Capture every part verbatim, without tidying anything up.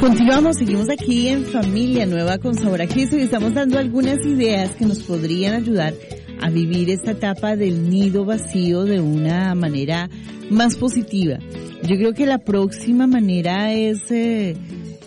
Continuamos, seguimos aquí en Familia Nueva con Sabor a Cristo y estamos dando algunas ideas que nos podrían ayudar a vivir esta etapa del nido vacío de una manera más positiva. Yo creo que la próxima manera es eh,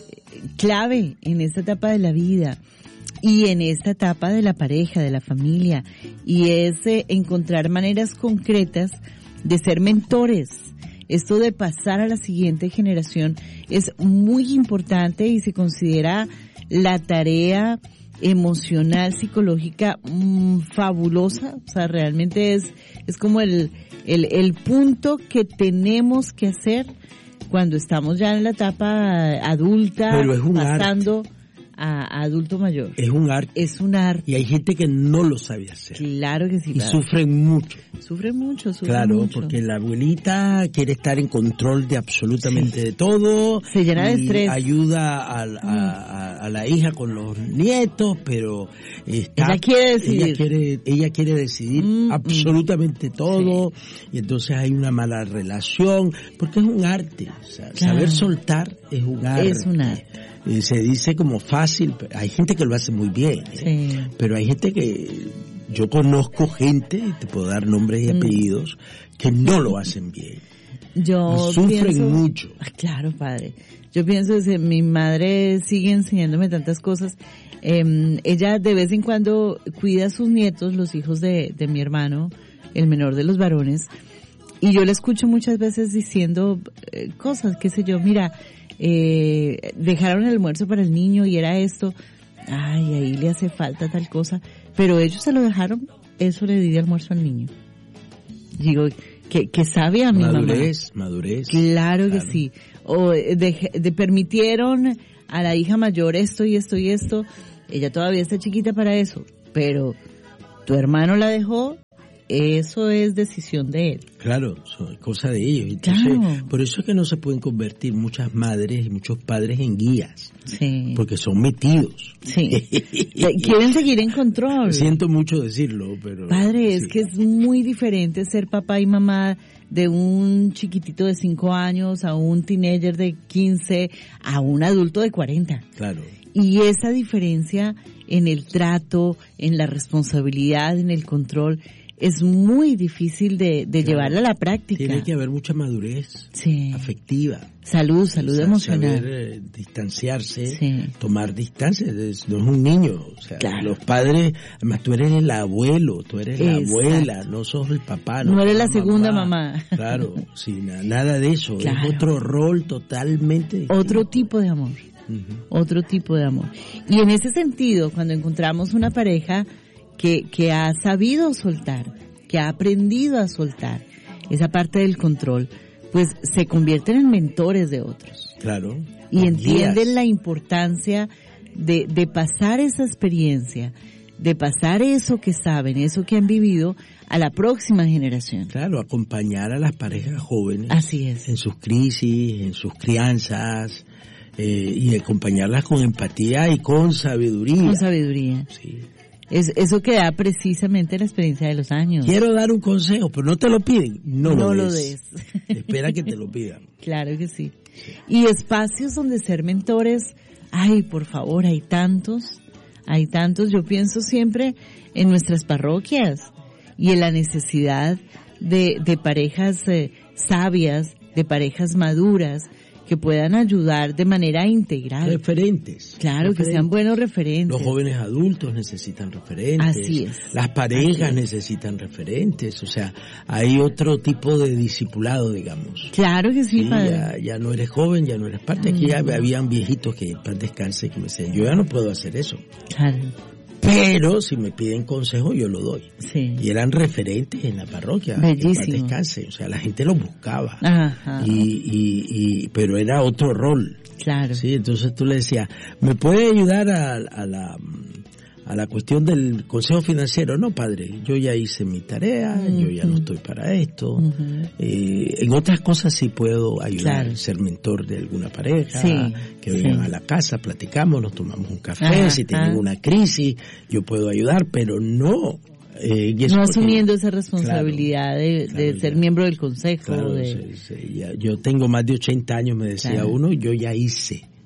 clave en esta etapa de la vida y en esta etapa de la pareja, de la familia, y es eh, encontrar maneras concretas de ser mentores. Esto de pasar a la siguiente generación es muy importante y se considera la tarea emocional, psicológica mmm, fabulosa. O sea, realmente es es como el, el el punto que tenemos que hacer cuando estamos ya en la etapa adulta, pero es un pasando arte. A, a adulto mayor. Es un arte. Es un arte. Y hay gente que no lo sabe hacer. Claro que sí. Y claro. sufren mucho. Sufren mucho, sufren claro, mucho. Claro, porque la abuelita quiere estar en control de absolutamente sí. de todo. Se llena de estrés. Ayuda a, a, a, a la hija con los nietos, pero está, ella quiere decidir. Ella quiere, ella quiere decidir mm, absolutamente mm. todo. Sí. Y entonces hay una mala relación, porque es un arte. O sea, claro. Saber soltar es un arte. Es un arte. Eh, se dice como fácil, hay gente que lo hace muy bien, ¿eh? Sí. Pero hay gente que, yo conozco gente, te puedo dar nombres y apellidos, mm. que no lo hacen bien. Yo sufren pienso, mucho. Claro, padre. Yo pienso que mi madre sigue enseñándome tantas cosas. Eh, ella de vez en cuando cuida a sus nietos, los hijos de, de mi hermano, el menor de los varones, y yo la escucho muchas veces diciendo eh, cosas, qué sé yo, mira, eh, dejaron el almuerzo para el niño y era esto, ay, ahí le hace falta tal cosa, pero ellos se lo dejaron, eso le di de almuerzo al niño. Digo, que, que sabe a mi madurez, mamá. Madurez, Claro, claro que sí. O de, de permitieron a la hija mayor esto y esto y esto, ella todavía está chiquita para eso, pero tu hermano la dejó, eso es decisión de él. Claro, es cosa de ellos. Entonces, claro. Por eso es que no se pueden convertir muchas madres y muchos padres en guías. Sí. Porque son metidos. Sí. Quieren seguir en control. Siento mucho decirlo, pero... Padre, sí. Es que es muy diferente ser papá y mamá de un chiquitito de cinco años a un teenager de quince a un adulto de cuarenta. Claro. Y esa diferencia en el trato, en la responsabilidad, en el control, es muy difícil de, de claro. llevarla a la práctica. Tiene que haber mucha madurez sí. afectiva. Salud, salud saber, emocional. Saber eh, distanciarse, sí. tomar distancia. Es, no es un niño. O sea, claro. Los padres, además tú eres el abuelo, tú eres Exacto. la abuela, no sos el papá. No, no eres la, la segunda mamá. mamá. Claro, sin nada, nada de eso. Claro. Es otro rol totalmente distinto. Otro tipo de amor. Uh-huh. Otro tipo de amor. Y en ese sentido, cuando encontramos una pareja que, que ha sabido soltar, que ha aprendido a soltar esa parte del control, pues se convierten en mentores de otros. Claro. Y entienden guías. La importancia de, de pasar esa experiencia, de pasar eso que saben, eso que han vivido a la próxima generación. Claro, acompañar a las parejas jóvenes. Así es. En sus crisis, en sus crianzas, eh, y acompañarlas con empatía y con sabiduría. Con sabiduría. Sí. Es, eso que da precisamente la experiencia de los años. Quiero dar un consejo, pero no te lo piden. No, no lo, lo des. des. Espera que te lo pidan. Claro que sí. sí. Y espacios donde ser mentores, ay, por favor, hay tantos, hay tantos. Yo pienso siempre en nuestras parroquias y en la necesidad de, de parejas eh, sabias, de parejas maduras, que puedan ayudar de manera integral. Referentes. Claro, referentes. Que sean buenos referentes. Los jóvenes adultos necesitan referentes. Así es. Las parejas necesitan referentes. O sea, hay otro tipo de discipulado, digamos. Claro que sí, sí padre. Ya, ya no eres joven, ya no eres parte. Aquí ya habían viejitos que en descanse que me decían, yo ya no puedo hacer eso. Claro. Pero si me piden consejo, yo lo doy. Sí. Y eran referentes en la parroquia. Bellísimo. En descanse. O sea, la gente los buscaba. Ajá. Y, y, y, pero era otro rol. Claro. Sí, entonces tú le decías, ¿me puede ayudar a, a la a la cuestión del consejo financiero? No, padre, yo ya hice mi tarea, uh-huh. yo ya no estoy para esto. Uh-huh. Eh, en otras cosas sí puedo ayudar, claro. ser mentor de alguna pareja, sí, que vengan sí. a la casa, platicamos, nos tomamos un café, ajá, si tienen ajá. una crisis, yo puedo ayudar, pero no... Eh, y no asumiendo porque, esa responsabilidad claro, de, de claro, ser ya, miembro del consejo. Claro, de... sí, sí, ya, yo tengo más de ochenta años, me decía claro. uno, yo ya hice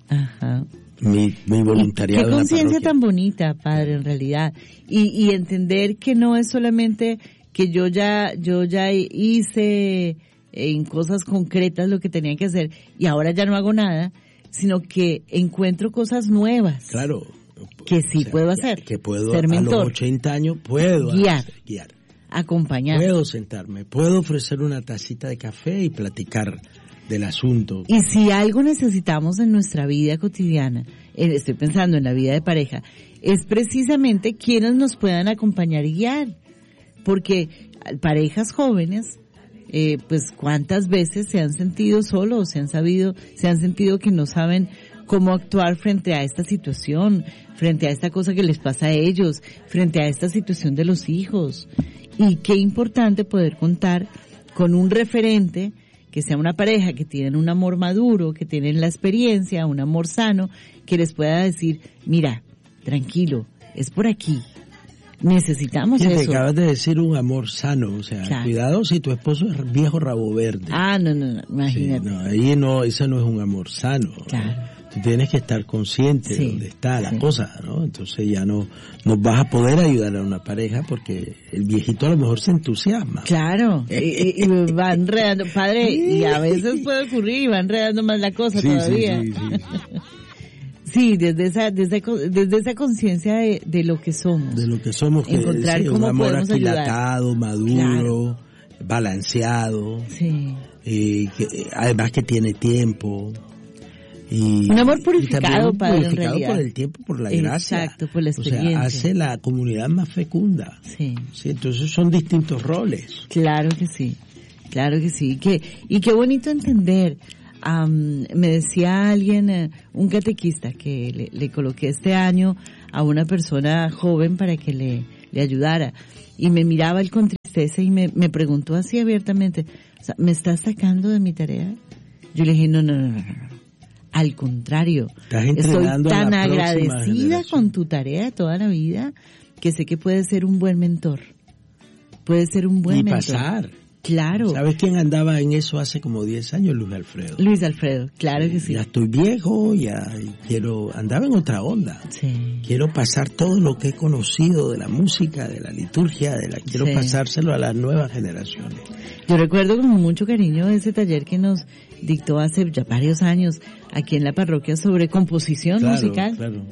Ajá. Mi, mi voluntariado. Qué conciencia tan bonita, padre, en realidad. Y, y entender que no es solamente que yo ya, yo ya hice en cosas concretas lo que tenía que hacer y ahora ya no hago nada, sino que encuentro cosas nuevas. Claro. Que sí, o sea, puedo hacer. Que, que puedo, ser mentor, a los ochenta años puedo guiar, hacer, guiar, acompañar. Puedo sentarme, puedo ofrecer una tacita de café y platicar del asunto. Y si algo necesitamos en nuestra vida cotidiana, estoy pensando en la vida de pareja, es precisamente quienes nos puedan acompañar y guiar. Porque parejas jóvenes, eh, pues cuántas veces se han sentido solos, se han sabido, se han sentido que no saben cómo actuar frente a esta situación, frente a esta cosa que les pasa a ellos, frente a esta situación de los hijos. Y qué importante poder contar con un referente que sea una pareja que tienen un amor maduro, que tienen la experiencia, un amor sano, que les pueda decir, mira, tranquilo, es por aquí. Necesitamos sí, eso. Te acabas de decir un amor sano, o sea, claro. Cuidado si tu esposo es viejo rabo verde. Ah, no, no, no, imagínate. Sí, no, ahí no, eso no es un amor sano. Claro. ¿no? Tú tienes que estar consciente sí, de dónde está la sí. cosa, ¿no? Entonces ya no, no vas a poder ayudar a una pareja porque el viejito a lo mejor se entusiasma. Claro, y, y va enredando, padre, y a veces puede ocurrir y va enredando más la cosa sí, todavía. Sí, sí, sí, sí. Sí, desde esa, desde, desde esa conciencia de, de lo que somos. De lo que somos, que encontrar sí, cómo un amor podemos aquilatado, ayudar. maduro, Claro. balanceado. Sí. Y que, además que tiene tiempo. Y, un amor purificado, y padre, purificado en realidad. por el tiempo, por la gracia. Exacto, por la experiencia. O sea, hace la comunidad más fecunda. Sí. Sí, entonces son distintos roles. Claro que sí, claro que sí. Que, y qué bonito entender. Um, me decía alguien, uh, un catequista, que le, le coloqué este año a una persona joven para que le, le ayudara. Y me miraba él con tristeza y me, me preguntó así abiertamente, o sea, ¿me estás sacando de mi tarea? Yo le dije, no, no, no, no, no. Al contrario, estoy tan agradecida con tu tarea de toda la vida que sé que puedes ser un buen mentor. Puedes ser un buen y mentor. pasar. Claro. ¿Sabes quién andaba en eso hace como diez años? Luis Alfredo. Luis Alfredo, claro que sí. Ya estoy viejo, ya quiero, andaba en otra onda. Sí. Quiero pasar todo lo que he conocido de la música, de la liturgia, de la quiero sí. pasárselo a las nuevas generaciones. Yo recuerdo con mucho cariño ese taller que nos dictó hace ya varios años aquí en la parroquia sobre composición claro, musical. Claro.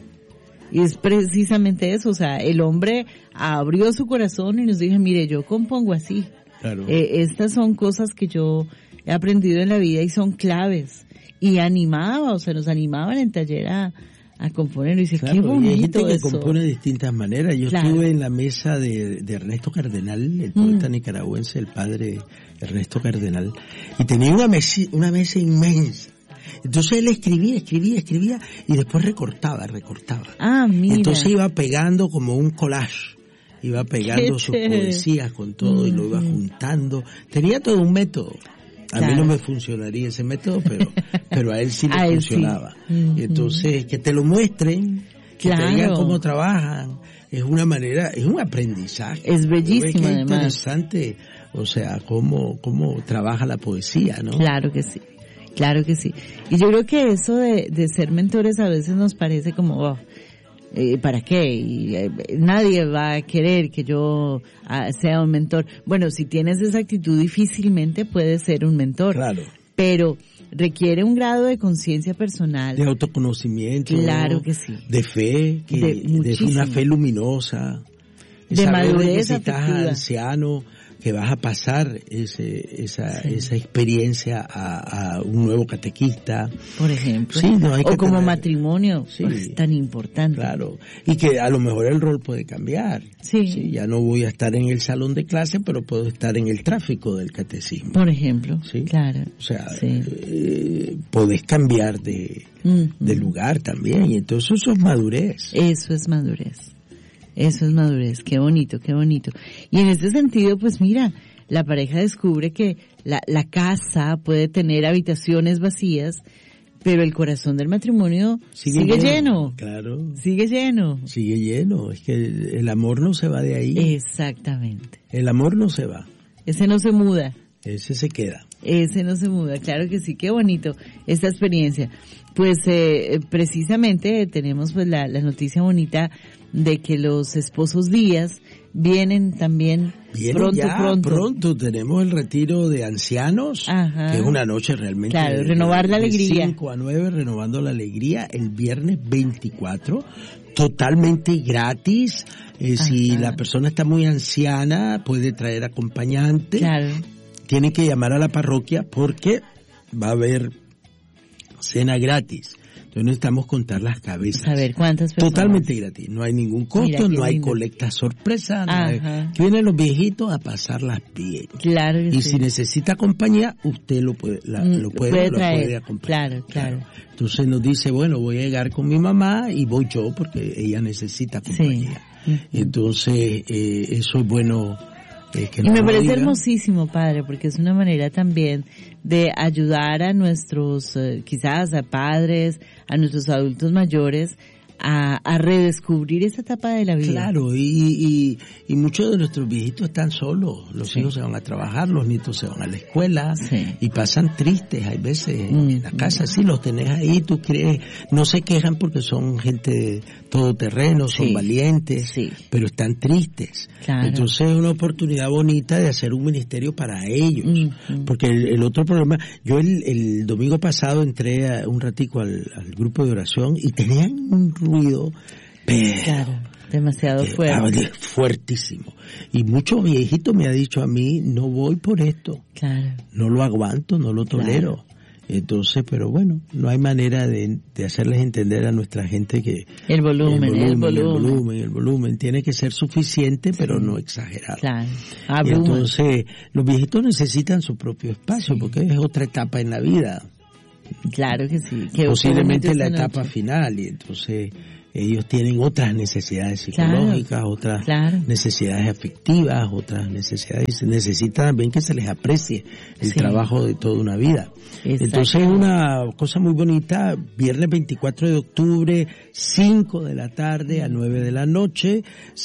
Y es precisamente eso, o sea, el hombre abrió su corazón y nos dijo, mire, yo compongo así. Claro. Eh, estas son cosas que yo he aprendido en la vida y son claves. Y animaba, o sea, nos animaban en el taller a, a componer. Y dice, claro, qué bonito y hay gente que eso. compone de distintas maneras. Yo claro. estuve en la mesa de, de Ernesto Cardenal, el poeta mm. nicaragüense, el padre Ernesto Cardenal, y tenía una mesa, una mesa inmensa. Entonces él escribía, escribía, escribía, y después recortaba, recortaba. Ah, mira. Entonces iba pegando como un collage. Iba pegando sus poesías con todo, uh-huh. y lo iba juntando. Tenía todo un método. A claro. mí no me funcionaría ese método, pero pero a él sí le a funcionaba. Sí. Uh-huh. Entonces, que te lo muestren, que claro. te digan cómo trabajan, es una manera, es un aprendizaje. Es bellísimo, es además. interesante, o sea, cómo cómo trabaja la poesía, ¿no? Claro que sí, claro que sí. Y yo creo que eso de, de ser mentores a veces nos parece como, oh, Eh, ¿para qué? Y, eh, nadie va a querer que yo ah, sea un mentor. Bueno, si tienes esa actitud difícilmente puedes ser un mentor. Claro. Pero requiere un grado de conciencia personal. De autoconocimiento. Claro que sí. De fe, que, de, de una fe luminosa. De madurez que si estás anciano, que vas a pasar ese, esa, sí. esa experiencia a, a un nuevo catequista. Por ejemplo. Sí, no hay o que como tener... matrimonio, sí. pues, es tan importante. Claro. Y que a lo mejor el rol puede cambiar. Sí. sí. Ya no voy a estar en el salón de clase, pero puedo estar en el tráfico del catecismo. Por ejemplo. Sí. Claro. O sea, sí. eh, podés cambiar de, mm-hmm. de lugar también. Y entonces eso es madurez. Eso es madurez. Eso es madurez, qué bonito, qué bonito. Y en este sentido, pues mira, la pareja descubre que la, la casa puede tener habitaciones vacías, pero el corazón del matrimonio sigue, sigue lleno, lleno. Claro. Sigue lleno. Sigue lleno, es que el amor no se va de ahí. Exactamente. El amor no se va. Ese no se muda. Ese se queda. Ese no se muda, claro que sí, qué bonito esta experiencia. Pues eh, precisamente tenemos pues la, la noticia bonita de que los esposos Díaz vienen también Vienen pronto, ya, pronto. Pronto tenemos el retiro de ancianos, Ajá. que es una noche realmente. Claro, de, renovar la de alegría. cinco a nueve, renovando la alegría, el viernes veinticuatro, totalmente gratis. Eh, si la persona está muy anciana, puede traer acompañante. Claro. Tiene que llamar a la parroquia porque va a haber cena gratis. Entonces necesitamos contar las cabezas. A ver, ¿cuántas personas? Totalmente gratis. No hay ningún costo, no hay colecta sorpresa. No hay, que vienen los viejitos a pasarlas bien. Claro que y sí. si necesita compañía, usted lo puede, la, lo puede, puede lo traer. puede acompañar. Claro, claro, claro. Entonces nos dice, bueno, voy a llegar con mi mamá y voy yo porque ella necesita compañía. Sí. Entonces, eh, eso es bueno. Eh, que y me parece diga. hermosísimo, padre, porque es una manera también de ayudar a nuestros, eh, quizás a padres, a nuestros adultos mayores, a, a redescubrir esa etapa de la vida. Claro, y, y, y muchos de nuestros viejitos están solos. Los sí. hijos se van a trabajar, los nietos se van a la escuela sí. y pasan tristes. Hay veces mm. en la casa, sí, los tenés ahí, tú crees, no se quejan porque son gente todoterreno, son sí. valientes, sí. pero están tristes. Claro. Entonces es una oportunidad bonita de hacer un ministerio para ellos. Mm. Porque el, el otro problema, yo el, el domingo pasado entré a, un ratico al, al grupo de oración y tenían un ruido, pero claro, demasiado fuerte, fuertísimo. Y muchos viejitos me ha dicho a mí, no voy por esto, claro, no lo aguanto, no lo tolero. Claro. Entonces, pero bueno, no hay manera de, de hacerles entender a nuestra gente que el volumen, el volumen, el volumen, el volumen, el volumen tiene que ser suficiente, pero sí. no exagerado. Claro. Y entonces, los viejitos necesitan su propio espacio, sí. porque es otra etapa en la vida. Claro que sí. Que posiblemente la etapa noche. final, y entonces ellos tienen otras necesidades psicológicas, claro, otras claro. necesidades afectivas, otras necesidades, necesitan también que se les aprecie el sí. trabajo de toda una vida. Exacto. Entonces es una cosa muy bonita, viernes veinticuatro de octubre, cinco de la tarde a nueve de la noche.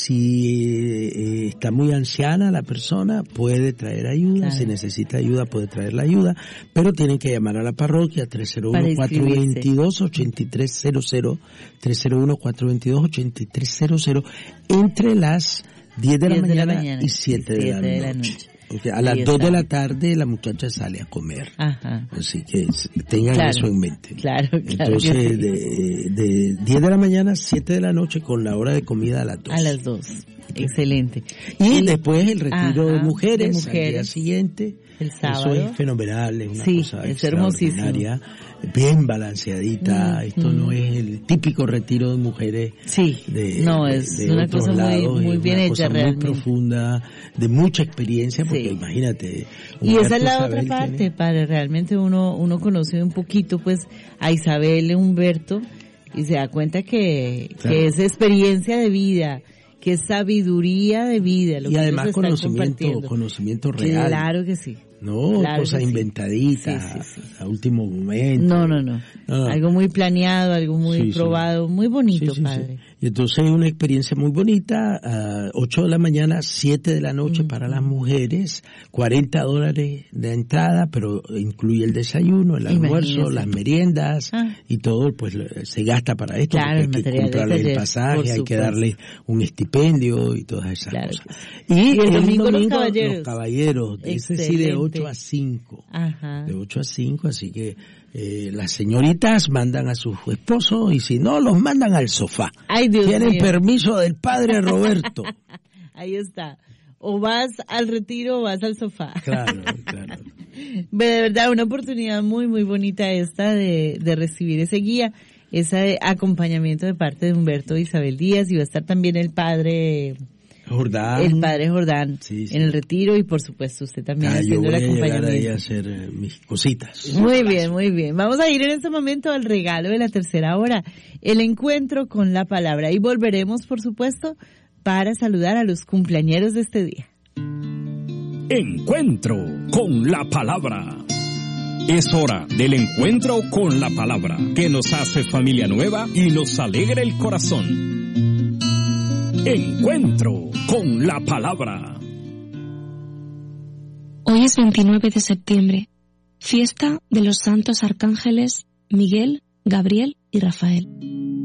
Si eh, está muy anciana la persona, puede traer ayuda, claro. si necesita ayuda puede traer la ayuda, pero tienen que llamar a la parroquia tres cero uno, cuatro dos dos, ocho tres cero cero, tres cero uno, cuatro dos dos, ocho tres cero cero, entre las diez de la mañana, mañana y siete de la, de la noche. noche. Okay, a las dos de la tarde la muchacha sale a comer. Ajá. Así que tengan claro, eso en mente. Claro, claro. Entonces, sí. de, de diez de la mañana a siete de la noche con la hora de comida a las dos. A las dos. Excelente. Y, y después el retiro ajá, de mujeres, de mujeres al día siguiente. El sábado. Eso es fenomenal, es una sí, cosa es extraordinaria, hermosísimo. Bien balanceadita. Mm, Esto mm. no es el típico retiro de mujeres. Sí, de, no, es de, de una cosa lados, muy, muy bien hecha cosa realmente. Muy profunda, de mucha experiencia, porque sí. imagínate. Y esa es la otra parte, tiene... padre, realmente uno, uno conoce un poquito pues a Isabel Humberto y se da cuenta que, claro. que es experiencia de vida, que es sabiduría de vida. Lo y que además conocimiento, conocimiento real. Claro que sí. No, claro cosas inventaditas sí, sí, sí. a último momento. No, no, no, no. Algo muy planeado, algo muy sí, probado, sí. muy bonito, sí, sí, padre. Sí. Y entonces es una experiencia muy bonita, a ocho de la mañana, siete de la noche mm. para las mujeres, cuarenta dólares de entrada, pero incluye el desayuno, el almuerzo, Imagínese. las meriendas ah. y todo, pues se gasta para esto. Claro, hay que comprarle el pasaje, hay que darle un estipendio y todas esas claro cosas. Sí. Y, y el, el domingo, domingo los caballeros. Los caballeros, ese sí de ocho a cinco. Ajá. De ocho a cinco, así que eh, las señoritas mandan a sus esposos y si no, los mandan al sofá. Ay, Dios Tienen mío. permiso del padre Roberto. Ahí está. O vas al retiro o vas al sofá. Claro, claro. De verdad, una oportunidad muy, muy bonita esta de, de recibir ese guía, ese acompañamiento de parte de Humberto Isabel Díaz, y va a estar también el padre... Jordán. El padre Jordán sí, sí. en el retiro y por supuesto usted también ah, haciendo yo voy el acompañamiento. A llegar ahí a hacer eh, mis cositas. Muy bien, muy bien. Vamos a ir en este momento al regalo de la tercera hora, el encuentro con la palabra, y volveremos por supuesto para saludar a los cumpleañeros de este día. Encuentro con la palabra. Es hora del encuentro con la palabra que nos hace familia nueva y nos alegra el corazón. Encuentro con la palabra. Hoy es veintinueve de septiembre Fiesta de los santos arcángeles Miguel, Gabriel y Rafael.